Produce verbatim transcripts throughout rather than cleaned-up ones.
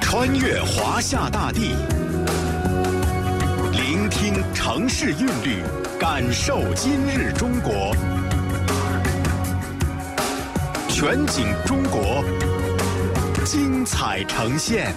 穿越华夏大地，聆听城市韵律，感受今日中国。全景中国，精彩呈现。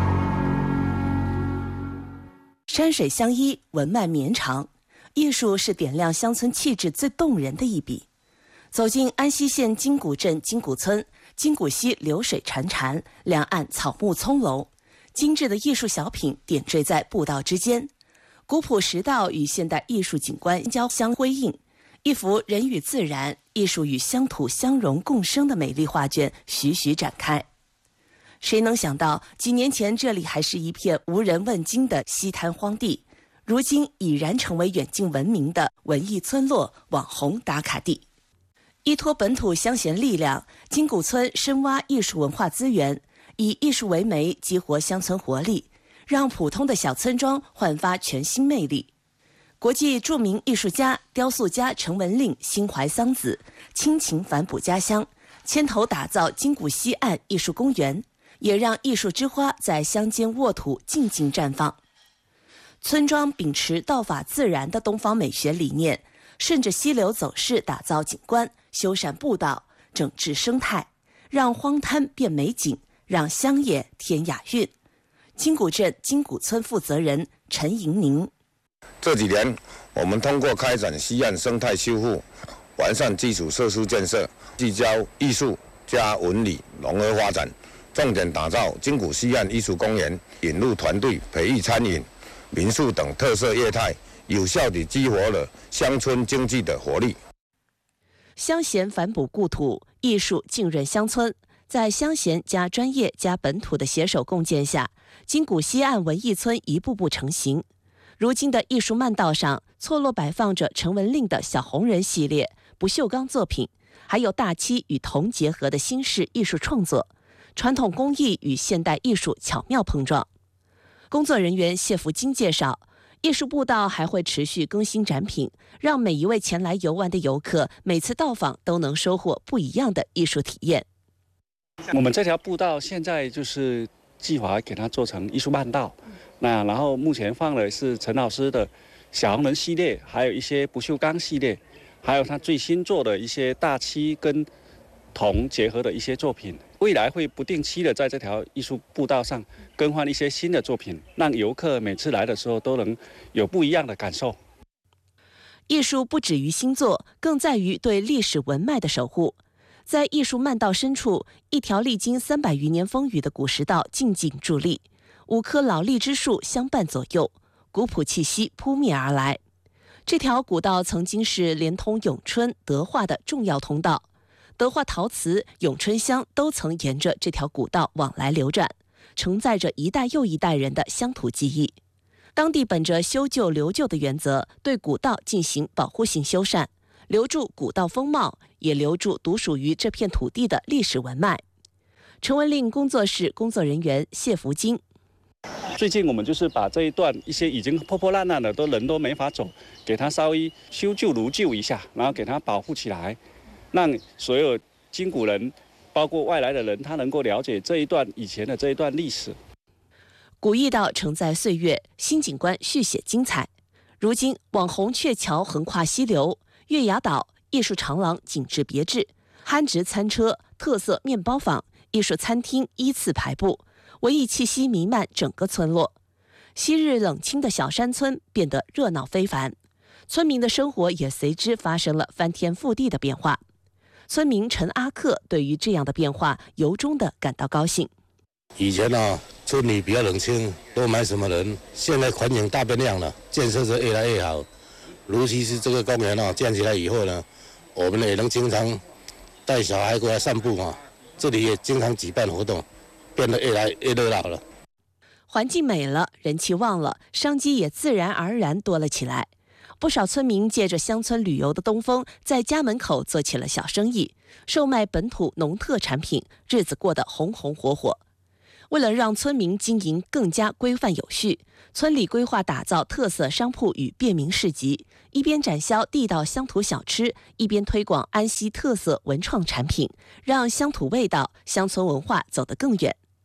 山水相依，文脉绵长，艺术是点亮乡村气质最动人的一笔。走进安溪县金谷镇金谷村，金谷溪流水潺潺，两岸草木葱茏，精致的艺术小品点缀在步道之间，古朴石道与现代艺术景观交相辉映，一幅人与自然、艺术与乡土相融共生的美丽画卷徐徐展开。谁能想到，几年前这里还是一片无人问津的西滩荒地，如今已然成为远近闻名的文艺村落、网红打卡地。依托本土乡贤力量，金谷村深挖艺术文化资源，以艺术为媒，激活乡村活力，让普通的小村庄焕发全新魅力。国际著名艺术家、雕塑家陈文令心怀桑梓，亲情反哺家乡，牵头打造金谷西岸艺术公园，也让艺术之花在乡间沃土静静绽放。村庄秉持道法自然的东方美学理念，顺着溪流走势打造景观，修缮步道，整治生态，让荒滩变美景，让乡野添雅韵。金谷镇金谷村负责人陈莹宁： 这几年，我们通过开展西岸生态修复、完善基础设施建设，聚焦艺术加文理融合发展，重点打造金谷西岸艺术公园，引入团队培育餐饮、民宿等特色业态，有效地激活了乡村经济的活力。 乡贤反哺故土，艺术浸润乡村。在乡贤加专业加本土的携手共建下，金谷西岸文艺村一步步成型。如今的艺术漫道上，错落摆放着陈文令的小红人系列不锈钢作品，还有大漆与铜结合的新式艺术创作，传统工艺与现代艺术巧妙碰撞。工作人员谢福金介绍，艺术步道还会持续更新展品，让每一位前来游玩的游客每次到访都能收获不一样的艺术体验。 我们这条步道现在就是计划给它做成艺术漫道，那然后目前放的是陈老师的小红人系列，还有一些不锈钢系列，还有他最新做的一些大漆跟铜结合的一些作品。未来会不定期的在这条艺术步道上更换一些新的作品，让游客每次来的时候都能有不一样的感受。 艺术不止于新作，更在于对历史文脉的守护。在艺术漫道深处，一条历经三百余年风雨的古石道静静伫立，五棵老荔枝树相伴左右，古朴气息扑面而来。这条古道曾经是连通永春、德化的重要通道，德化陶瓷、永春香都曾沿着这条古道往来流转，承载着一代又一代人的乡土记忆。当地本着修旧留旧的原则，对古道进行保护性修缮，留住古道风貌，也留住独属于这片土地的历史文脉。陈文令工作室工作人员谢福金： 最近我们就是把这一段一些已经破破烂烂的，都人都没法走，给它稍微修旧如旧一下，然后给它保护起来，让所有金谷人，包括外来的人，他能够了解这一段以前的这一段历史。 古驿道承载岁月，新景观续写精彩。如今，网红鹊桥横跨溪流，月牙岛艺术长廊景致别致，憨直餐车、特色面包坊、艺术餐厅依次排布，文艺气息弥漫整个村落。昔日冷清的小山村变得热闹非凡，村民的生活也随之发生了翻天覆地的变化。村民陈阿克对于这样的变化由衷地感到高兴。 以前呢、啊，村里比较冷清，都没什么人。现在环境大变量了，建设是越来越好。尤其是这个公园啊，建起来以后呢，我们也能经常带小孩过来散步啊。这里也经常举办活动，变得越来越热闹了。 环境美了，人气旺了，商机也自然而然多了起来。不少村民借着乡村旅游的东风，在家门口做起了小生意，售卖本土农特产品，日子过得红红火火。为了让村民经营更加规范有序，村里规划打造特色商铺与便民市集，一边展销地道乡土小吃，一边推广安溪特色文创产品，让乡土味道、乡村文化走得更远。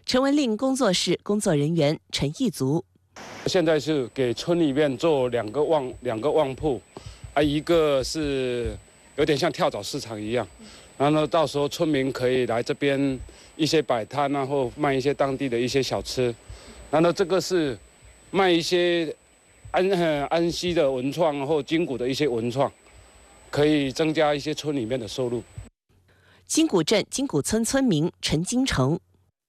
陈文令工作室工作人员陈义足， 现在是给村里面做两个旺两个旺铺，啊，一个是有点像跳蚤市场一样，然后呢，到时候村民可以来这边一些摆摊啊，或卖一些当地的一些小吃，然后这个是卖一些安安溪的文创或金谷的一些文创，可以增加一些村里面的收入。 金谷镇金谷村村民陈金成。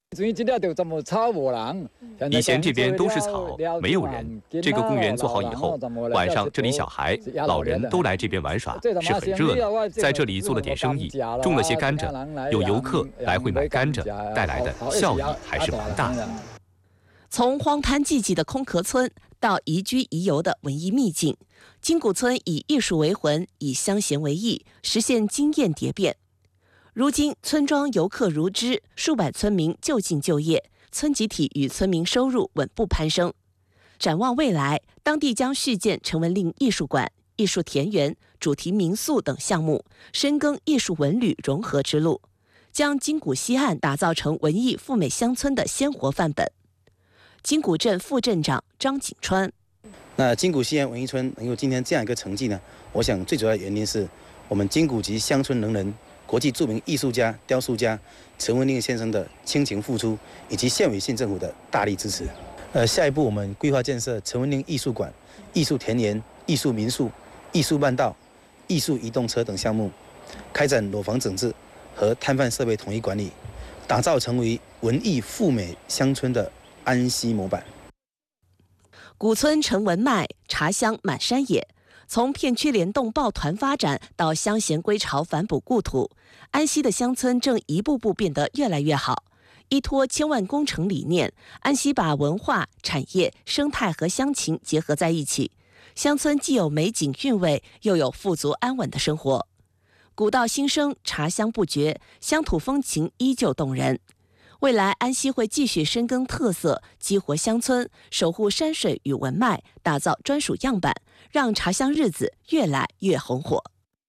以前这边都是草，没有人。这个公园做好以后，晚上这里小孩、老人都来这边玩耍，是很热闹。在这里做了点生意，种了些甘蔗，有游客来回买甘蔗，带来的效益还是蛮大的。 从荒滩寂寂的空壳村到宜居宜游的文艺秘境，金谷村以艺术为魂，以乡贤为义，实现经验蝶变。如今村庄游客如织，数百村民就近就业，村集体与村民收入稳步攀升。展望未来，当地将续建陈文令艺术馆、艺术田园、主题民宿等项目，深耕艺术文旅融合之路，将金谷西岸打造成文艺富美乡村的鲜活范本。金谷镇副镇长张景川， 那金谷西岸文艺村能有今天这样一个成绩呢？我想最主要的原因是我们金谷及乡村能人、国际著名艺术家、雕塑家陈文令先生的倾情付出，以及县委县政府的大力支持。呃，下一步我们规划建设陈文令艺术馆、艺术田园、艺术民宿、艺术慢道、艺术移动车等项目，开展裸房整治和摊贩设备统一管理，打造成为文艺富美乡村的安溪模板。 古村陈文迈，茶香满山野。从片区联动抱团发展到乡贤归巢反哺故土，安溪的乡村正一步步变得越来越好。依托千万工程理念，安溪把文化、产业、生态和乡情结合在一起，乡村既有美景韵味，又有富足安稳的生活。古道新生，茶香不绝，乡土风情依旧动人。未来安溪会继续深耕特色，激活乡村，守护山水与文脉，打造专属样板，让茶香日子越来越红火。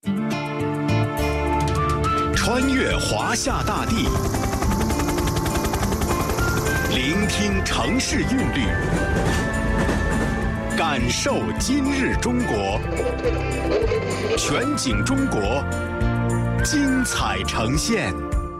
穿越华夏大地，聆听城市韵律，感受今日中国。全景中国，精彩呈现。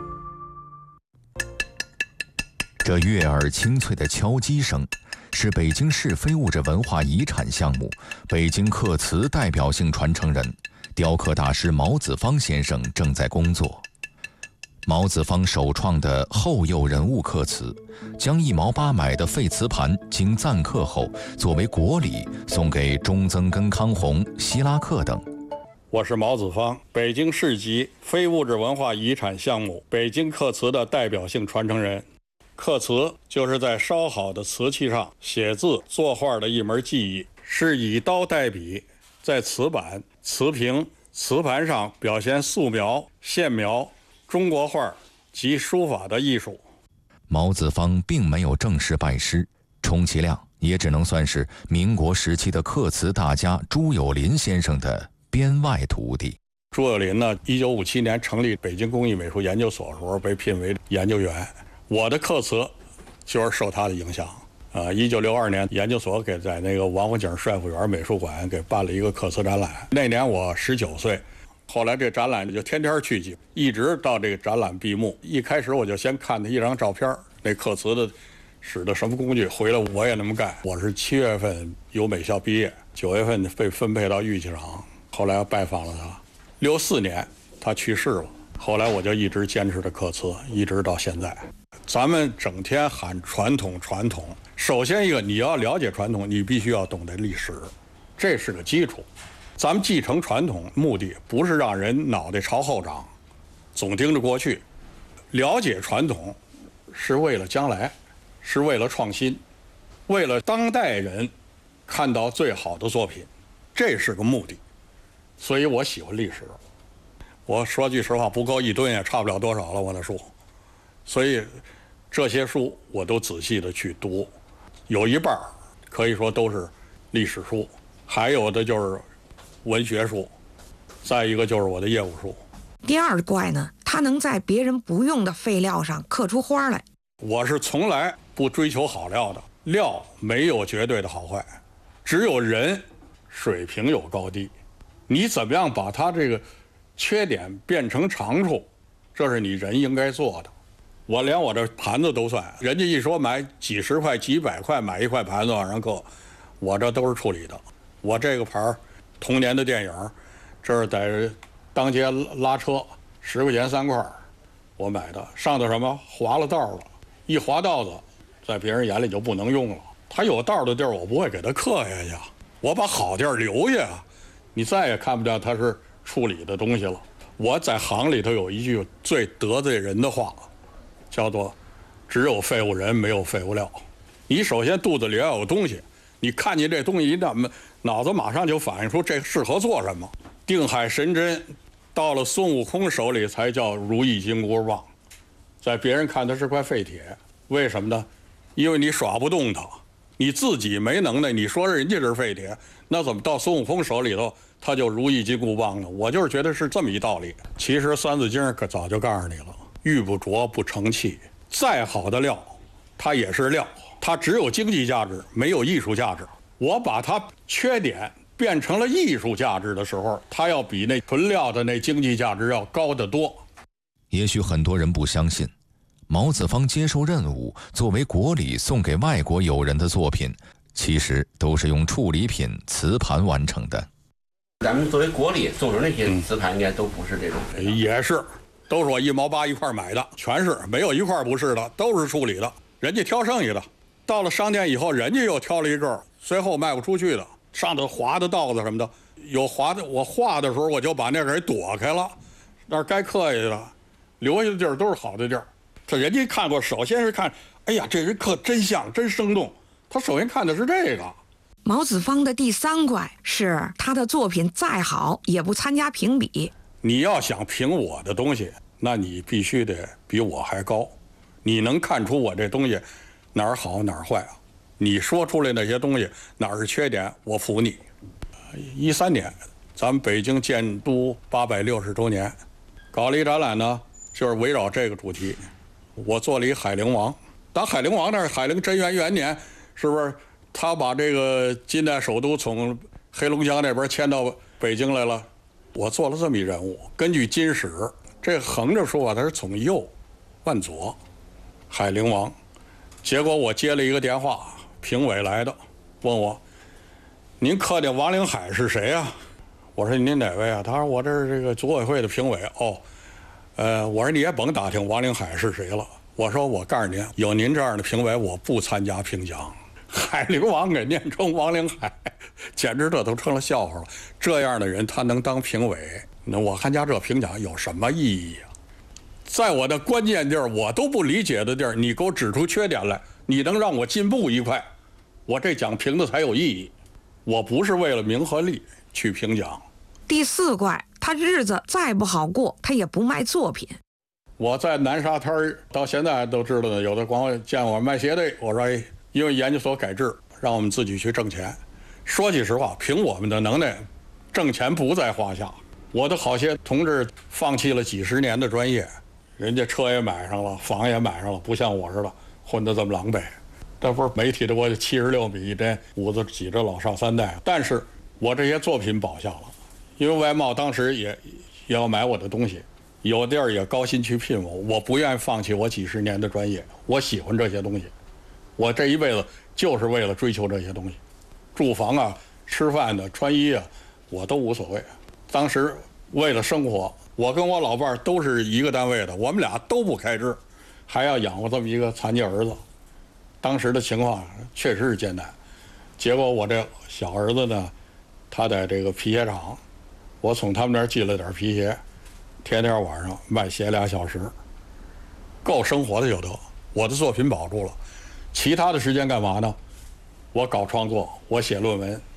这悦耳清脆的敲击声，是北京市非物质文化遗产项目北京刻瓷代表性传承人、雕刻大师毛子方先生正在工作。毛子方首创的后釉人物刻瓷，将一毛八买的废瓷盘经暂刻后，作为国礼送给中曾根康弘、希拉克等。 我是毛子方，北京市级非物质文化遗产项目北京刻瓷的代表性传承人。刻瓷就是在烧好的瓷器上写字作画的一门技艺，是以刀代笔，在瓷板、瓷瓶、瓷盘上表现素描、线描、中国画及书法的艺术。 毛子方并没有正式拜师，充其量也只能算是民国时期的刻瓷大家朱有林先生的编外徒弟。 朱有林呢，一九五七年成立北京工艺美术研究所的时候被聘为研究员。我的刻瓷就是受他的影响。呃，一九六二年，研究所给在那个王府井帅府园美术馆给办了一个刻瓷展览。那年我十九岁，后来这展览就天天去去，一直到这个展览闭幕。一开始我就先看他一张照片，那刻瓷的使的什么工具，回来我也那么干。我是七月份由美校毕业，九月份被分配到玉器厂，后来拜访了他。六四年他去世了，后来我就一直坚持着刻瓷，一直到现在。咱们整天喊传统传统，首先一个你要了解传统，你必须要懂得历史，这是个基础。咱们继承传统目的不是让人脑袋朝后长，总盯着过去，了解传统是为了将来，是为了创新，为了当代人看到最好的作品，这是个目的。所以我喜欢历史，我说句实话，不够一吨也差不了多少了，我的书。所以这些书我都仔细的去读，有一半可以说都是历史书，还有的就是文学书，再一个就是我的业务书。 第二怪呢，它能在别人不用的废料上刻出花来。 我是从来不追求好料的，料没有绝对的好坏，只有人水平有高低。你怎么样把它这个缺点变成长处，这是你人应该做的。我连我这盘子都算，人家一说买几十块、几百块买一块盘子往上搁，我这都是处理的。我这个盘儿，童年的电影，这是在当街拉车，十块钱三块，我买的。上头什么划了道了，一划道子，在别人眼里就不能用了。他有道的地儿，我不会给他刻下去，我把好地儿留下，你再也看不到他是处理的东西了。我在行里头有一句最得罪人的话，叫做“只有废物人，没有废物料”。你首先肚子里要有东西，你看见这东西一旦脑子马上就反映出这适合做什么。定海神针到了孙悟空手里才叫如意金箍棒，在别人看它是块废铁，为什么呢？因为你耍不动它，你自己没能耐，你说人家是废铁，那怎么到孙悟空手里头他就如意金箍棒呢？我就是觉得是这么一道理。其实《三字经》可早就告诉你了，玉不琢不成器，再好的料它也是料，它只有经济价值，没有艺术价值。我把它缺点变成了艺术价值的时候，它要比那纯料的那经济价值要高得多。 也许很多人不相信，毛子方接受任务作为国礼送给外国友人的作品，其实都是用处理品瓷盘完成的。 咱们作为国礼送的那些瓷盘应该都不是这种、 嗯、也是都是我一毛八一块买的，全是没有一块不是的，都是处理的，人家挑剩下的。到了商店以后，人家又挑了一个随后卖不出去的，上头划的道子什么的，有划的，我画的时候我就把那个给躲开了，那儿该刻下去了，留下的地儿都是好的地儿。这人家看过，首先是看，哎呀，这人刻真像，真生动，他首先看的是这个。 毛子方的第三怪是他的作品再好也不参加评比。 你要想评我的东西，那你必须得比我还高，你能看出我这东西哪儿好哪儿坏啊？你说出来那些东西哪儿是缺点，我服你。一三年，咱们北京建都八百六十周年，搞了一展览呢，就是围绕这个主题，我做了一海陵王。打海陵王那是海陵贞元元年，是不是？他把这个近代首都从黑龙江那边迁到北京来了，我做了这么一人物。根据金史，这横着说啊，他是从右往左，海陵王。结果我接了一个电话，评委来的，问我：“您刻的王灵海是谁啊？”我说：“您哪位啊？”他说：“我这是这个组委会的评委。”哦，呃，我说你也甭打听王灵海是谁了。我说：“我告诉您，有您这样的评委，我不参加评奖。”海陵王给念成王灵海，简直这都成了笑话了。这样的人他能当评委，那我参加这评奖有什么意义啊？在我的关键地儿，我都不理解的地儿，你给我指出缺点来，你能让我进步一块，我这奖评的才有意义。我不是为了名和利去评奖。 第四怪，他日子再不好过，他也不卖作品。 我在南沙滩到现在都知道的，有的管我见我卖鞋的，我说哎。因为研究所改制，让我们自己去挣钱。说句实话，凭我们的能耐，挣钱不在话下。我的好些同志放弃了几十年的专业，人家车也买上了，房也买上了，不像我似的混得这么狼狈。这不是媒体的我七十六米这屋子挤着老少三代，但是我这些作品保下了，因为外贸当时也也要买我的东西，有地儿也高薪去聘我，我不愿意放弃我几十年的专业，我喜欢这些东西。我这一辈子就是为了追求这些东西，住房啊、吃饭的、穿衣啊，我都无所谓。当时为了生活，我跟我老伴儿都是一个单位的，我们俩都不开支，还要养活这么一个残疾儿子。当时的情况确实是艰难。结果我这小儿子呢，他在这个皮鞋厂，我从他们那儿寄了点皮鞋，天天晚上卖鞋俩小时，够生活的就得。我的作品保住了。其他的时间干嘛呢？我搞创作，我写论文，